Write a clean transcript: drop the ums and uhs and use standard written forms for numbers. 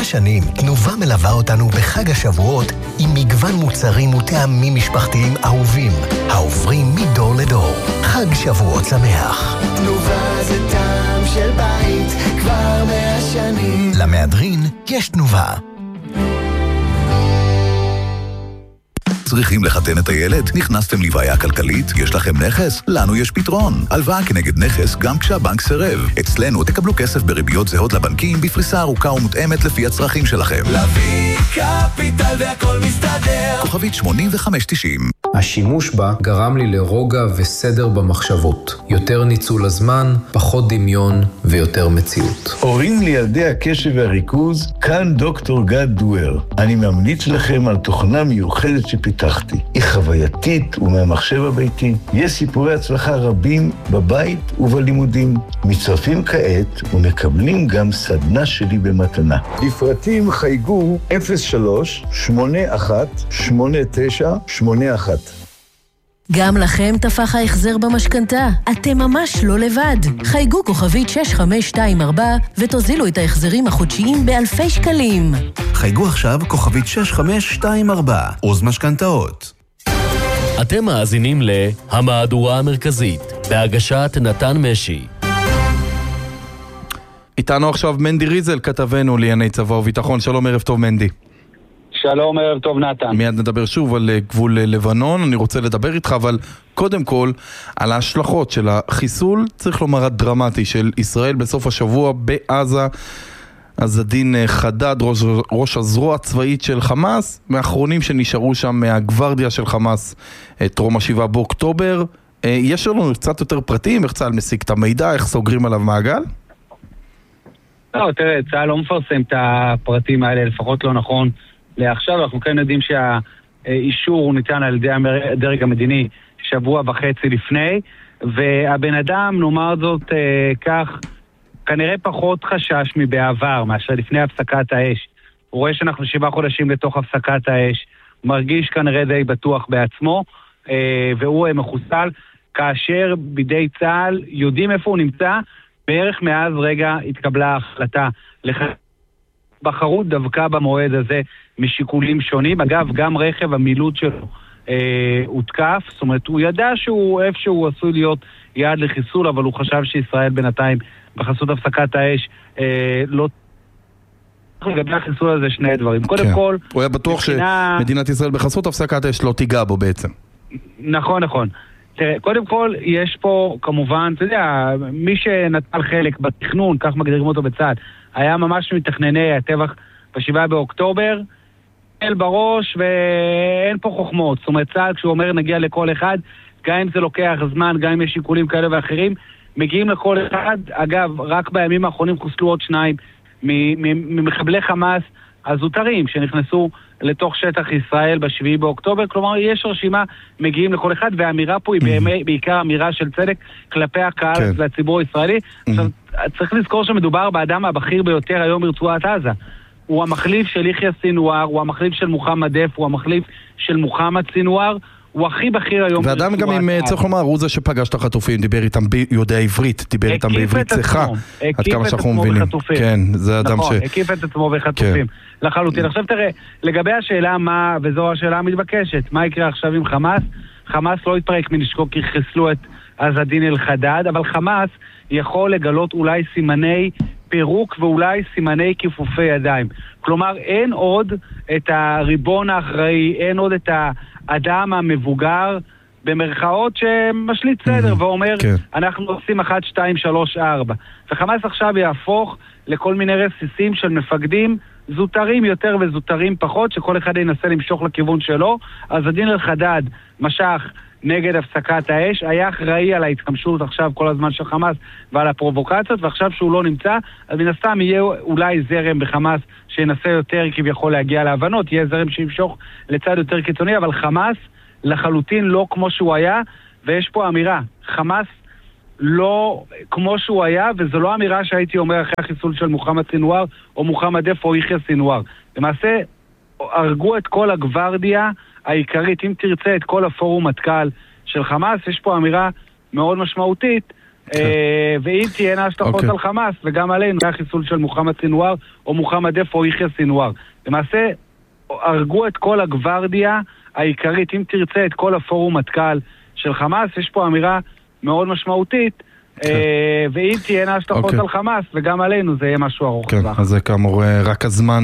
שנים תנובה מלווה אותנו בחג השבועות עם מגוון מוצרים וטעמים משפחתיים אהובים, העוברים מדור לדור. חג שבועות שמח. תנובה זה טעם של בית כבר 100 שנים. למהדרין יש תנובה. צריכים לחתן את הילד? נכנסתם לבעיה כלכלית? יש לכם נכס? לנו יש פתרון. הלוואה כנגד נכס גם כשהבנק סירב. אצלנו תקבלו כסף בריביות זהות לבנקים בפריסה ארוכה ומותאמת לפי הצרכים שלכם. להביא קפיטל והכל מסתדר. כוכבית 8590. השימוש בה גרם לי לרוגע וסדר במחשבות. יותר ניצול הזמן, פחות דמיון ויותר מציאות. הורים לילדי הקשב והריכוז, כאן דוקטור גד דואר. אני ממליץ לכם על תוכנה מיוחדת שפיתחתי. היא חווייתית ומהמחשב הביתי. יש סיפורי הצלחה רבים בבית ובלימודים. מצטרפים כעת ומקבלים גם סדנה שלי במתנה. לפרטים חייגו 03-81-89-81. גם לכם תפח ההחזר במשכנתה. אתם ממש לא לבד. חייגו כוכבית 6524 ותוזילו את ההחזרים החודשיים באלפי שקלים. חייגו עכשיו כוכבית 6524, עוז משכנתאות. אתם מאזינים להמהדורה המרכזית, בהגשת נתן משי. איתנו עכשיו מנדי ריזל, כתבנו לענייני צבא וביטחון. שלום, ערב טוב מנדי. שלום, ערב טוב נתן. מיד נדבר שוב על גבול לבנון, אני רוצה לדבר איתך, אבל קודם כל על ההשלכות של החיסול, צריך לומר הדרמטי של ישראל בסוף השבוע בעזה. אז הדין חדד, ראש הזרוע הצבאית של חמאס, מאחרונים שנשארו שם מהגוורדיה של חמאס טרום 7 באוקטובר. יש לנו קצת יותר פרטים, איך צה"ל משיג את המידע, איך סוגרים עליו מעגל? לא, תראה, צה"ל לא מפרסם את הפרטים האלה, לפחות לא נכון לעכשיו. אנחנו כן יודעים שהאישור ניתן על ידי הדרג המדיני שבוע וחצי לפני, והבן אדם, נאמר זאת כך, כנראה פחות חשש מבעבר, מאשר לפני הפסקת האש. הוא רואה שאנחנו 7 חודשים לתוך הפסקת האש, מרגיש כנראה די בטוח בעצמו, והוא מחוסל, כאשר בידי צה"ל יודעים איפה הוא נמצא, בערך מאז רגע התקבלה ההחלטה. בחרו דווקא במועד הזה משיקולים שונים. אגב, גם רכב המילוט שלו הותקף, זאת אומרת, הוא ידע שהוא איפשהו עשוי להיות יעד לחיסול, אבל הוא חשב שישראל בינתיים בחסות הפסקת האש לא... לגבי החיסול הזה שני דברים. קודם כל... הוא היה בטוח שמדינת ישראל בחסות הפסקת האש לא תיגע בו בעצם. נכון, נכון. תראה, קודם כל, יש פה כמובן, אתה יודע, מי שנטל חלק בתכנון, כך מגדירים אותו בצד, היה ממש מתכנני הטבח ב7 באוקטובר, אל בראש, ואין פה חוכמות. זאת אומרת, צה"ל, כשהוא אומר נגיע לכל אחד, גם אם זה לוקח זמן, גם אם יש שיקולים כאלה ואחרים, מגיעים לכל אחד. אגב, רק בימים האחרונים חוסלו עוד 2 ממחבלי חמאס הזוטרים שנכנסו לתוך שטח ישראל ב7 באוקטובר. כלומר, יש רשימה, מגיעים לכל אחד, והאמירה פה היא בעיקר אמירה של צדק כלפי הקהל והציבור הישראלי. עכשיו, צריך לזכור שמדובר באדם הבכיר ביותר היום ברצועת עזה. הוא המחליף של יחיא סינואר, הוא המחליף של מוחמד דף, הוא המחליף של מוחמד סינואר, הוא הכי בכיר היום. ואדם גם אם צריך לומר, הוא זה שפגש את החטופים, דיבר איתם ביודעי עברית, דיבר איתם בעברית צחה, עד כמה שאנחנו מבינים. כן, זה אדם ש... הקיף את עצמו בחטופים, לחלוטין. עכשיו תראה, לגבי השאלה מה, וזו השאלה המתבקשת, מה יקרה עכשיו עם חמאס? חמאס לא יתפרק מנשקו כי חיסלו את עז א-דין אל-חדד, אבל חמאס יכול לגלות אולי סימני פירוק ואולי סימני כיפופי ידיים. כלומר, אין עוד את הריבון האחראי, אין עוד את האדם המבוגר במרכאות שמשליט סדר ואומר, אנחנו עושים 1, 2, 3, 4. וחמאס עכשיו יהפוך לכל מיני רסיסים של מפקדים זוטרים יותר וזוטרים פחות, שכל אחד ינסה למשוך לכיוון שלו. אז הדין אל-חדד משך נגד הפסקת האש, היה אחראי על ההתחמשות עכשיו כל הזמן של חמאס ועל הפרובוקציות, ועכשיו שהוא לא נמצא, אז מן הסתם יהיה אולי זרם בחמאס שינסה יותר כביכול להגיע להבנות, יהיה זרם שימשוך לצד יותר קיצוני, אבל חמאס לחלוטין לא כמו שהוא היה, ויש פה אמירה, חמאס לא כמו שהוא היה, וזו לא אמירה שהייתי אומר אחרי החיסול של מוחמד סינואר או מוחמד דף או יחיא סינואר. למעשה הרגו את כל הגוורדיה העיקרית, אם תרצה את כל הפורום מטכ"ל של חמאס. יש פה אמירה מאוד משמעותית, ואם תהיינה השלכות על חמאס, וגם עלינו, זה החיסול של מוחמד סינואר, או מוחמד דף או יחיא סינואר. למעשה, הרגו את כל הגוורדיה העיקרית, אם תרצה את כל הפורום מטכ"ל של חמאס, יש פה אמירה מאוד משמעותית, ואם תהיינה השלכות על חמאס, וגם עלינו, זה יהיה משהו ארוך. כן, אז זה כאמור רק הזמן